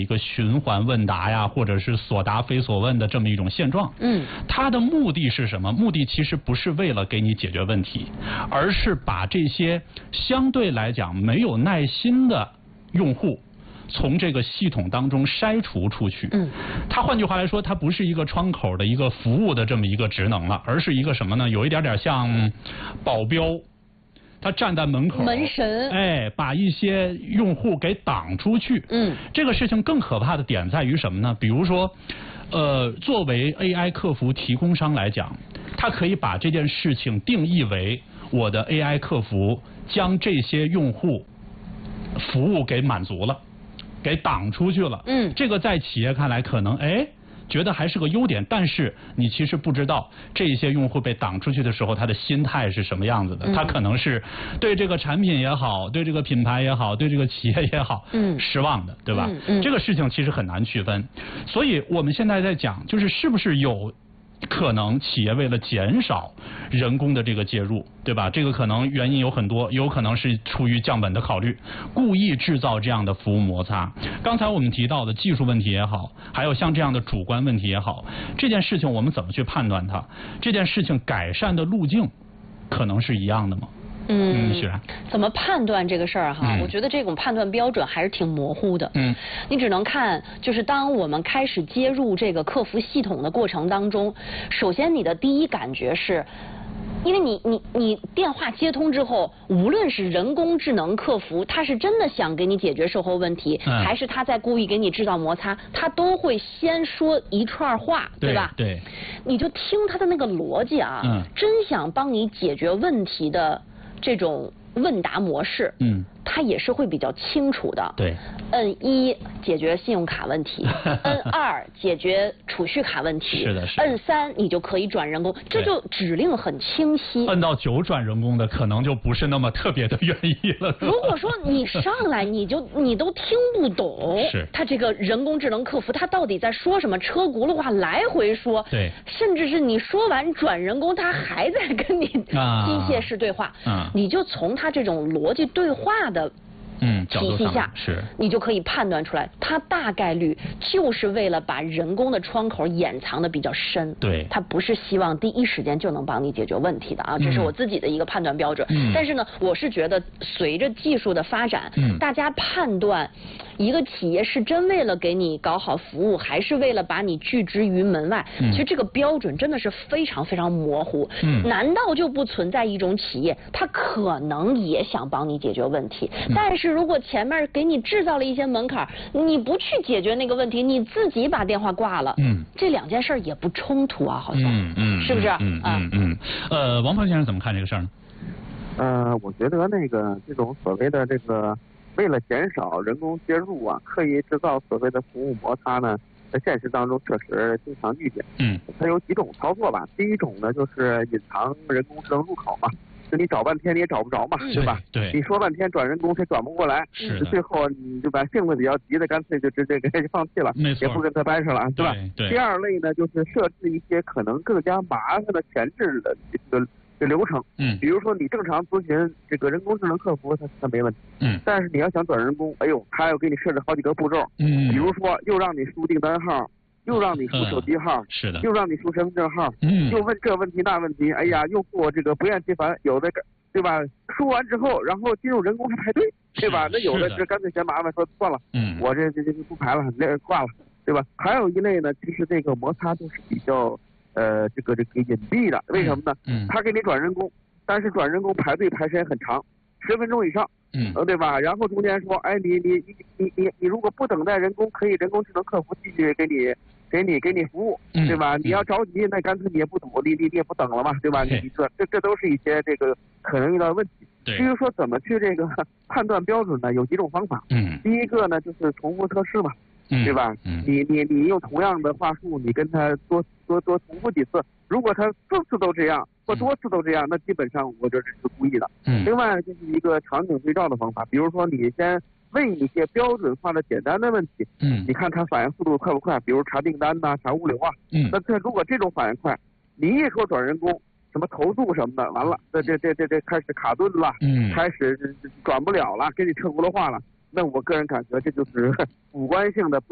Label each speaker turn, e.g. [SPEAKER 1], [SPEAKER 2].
[SPEAKER 1] 一个循环问答呀，或者是所答非所问的这么一种现状。它的目的是什么？目的其实不是为了给你解决问题，而是把这些相对来讲没有耐心的用户从这个系统当中筛除出去。它换句话来说，它不是一个窗口的一个服务的这么一个职能了，而是一个什么呢？有一点点像保镖，他站在门口，
[SPEAKER 2] 门神，
[SPEAKER 1] 把一些用户给挡出去。这个事情更可怕的点在于什么呢？比如说，作为 AI 客服提供商来讲，它可以把这件事情定义为我的 AI 客服将这些用户服务给满足了，给挡出去了。这个在企业看来可能觉得还是个优点，但是你其实不知道这些用户被挡出去的时候，他的心态是什么样子的。他可能是对这个产品也好，对这个品牌也好，对这个企业也好，失望的，对吧？这个事情其实很难区分。所以我们现在在讲，就是是不是有可能企业为了减少人工的这个介入，对吧？这个可能原因有很多，有可能是出于降本的考虑，故意制造这样的服务摩擦。刚才我们提到的技术问题也好，还有像这样的主观问题也好，这件事情我们怎么去判断它？这件事情改善的路径可能是一样的吗？雪然，
[SPEAKER 2] 怎么判断这个事儿哈？我觉得这种判断标准还是挺模糊的。你只能看，就是当我们开始接入这个客服系统的过程当中，首先你的第一感觉是，因为你电话接通之后，无论是人工智能客服，他是真的想给你解决售后问题，还是他在故意给你制造摩擦，他都会先说一串话，对吧？
[SPEAKER 1] 对，
[SPEAKER 2] 你就听他的那个逻辑啊，真想帮你解决问题的这种问答模式，它也是会比较清楚的。
[SPEAKER 1] 对，
[SPEAKER 2] 摁1解决信用卡问题，摁2解决储蓄卡问题，
[SPEAKER 1] 是的，
[SPEAKER 2] 摁3你就可以转人工，这就指令很清晰。
[SPEAKER 1] 摁到9转人工的，可能就不是那么特别的愿意了。
[SPEAKER 2] 如果说你上来你都听不懂，他这个人工智能客服他到底在说什么，车轱辘话来回说，
[SPEAKER 1] 对，
[SPEAKER 2] 甚至是你说完转人工，他还在跟你机械式对话，你就从他这种逻辑对话的体系下，你就可以判断出来，它大概率就是为了把人工的窗口掩藏的比较深。
[SPEAKER 1] 对，
[SPEAKER 2] 它不是希望第一时间就能帮你解决问题的啊，这是我自己的一个判断标准。但是呢，我是觉得随着技术的发展，大家判断一个企业是真为了给你搞好服务，还是为了把你拒之于门外，其实这个标准真的是非常非常模糊。难道就不存在一种企业，它可能也想帮你解决问题，但是如果前面给你制造了一些门槛，你不去解决那个问题，你自己把电话挂了，这两件事也不冲突啊，好像，是不是？
[SPEAKER 1] 王鹏先生怎么看这个事儿呢？
[SPEAKER 3] 我觉得那个这种所谓的这个为了减少人工介入啊，刻意制造所谓的服务摩擦呢，在现实当中确实经常遇见。它有几种操作吧。第一种呢，就是隐藏人工智能入口嘛。就你找半天你也找不着嘛，对吧？
[SPEAKER 1] 对，
[SPEAKER 3] 你说半天转人工他转不过来，最后你就把性子比较急的，干脆就直接给放弃了，也不跟他掰扯了，对吧？
[SPEAKER 1] 对。
[SPEAKER 3] 第二类呢，就是设置一些可能更加麻烦的前置的这个流程，比如说你正常咨询这个人工智能客服，他没问题，但是你要想转人工，哎呦，他要给你设置好几个步骤，比如说又让你输订单号。又让你输手机号，
[SPEAKER 1] 是的，
[SPEAKER 3] 又让你输身份证号，又问这问题那问题，哎呀，又做这个不厌其烦，有的对吧？输完之后，然后进入人工还排队，对吧？那有的是干脆嫌麻烦，说算了，我这不排了，挂了，对吧？还有一类呢，其实这个摩擦就是比较这个隐蔽的，为什么呢？他给你转人工，但是转人工排队排时间很长，10分钟以上。对吧？然后中间说，哎，你如果不等待人工，可以人工智能客服继续给你服务，对吧？你要着急，那干脆你也不堵，你也不等了嘛，对吧？这都是一些这个可能遇到的问题。至于说怎么去这个判断标准呢？有几种方法。第一个呢就是重复测试嘛，对吧？你用同样的话术，你跟他多重复几次，如果他4次都这样。或多次都这样，那基本上我觉得是故意的。另外就是一个场景对照的方法，比如说你先问一些标准化的简单的问题，你看他反应速度快不快？比如查订单呐、查物流啊，那如果这种反应快，你一说转人工，什么投诉什么的，完了，这开始卡顿了，开始转不了了，给你车轱辘话了，那我个人感觉这就是主观性的不